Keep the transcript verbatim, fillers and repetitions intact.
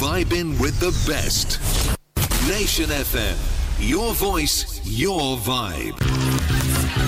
vibing with the best. Nation F M. Your voice, your vibe.